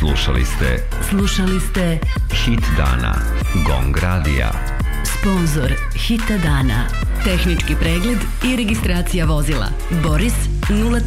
Slušali ste Hit dana, Gong radija. Sponzor Hita dana. Tehnički pregled i registracija vozila. Boris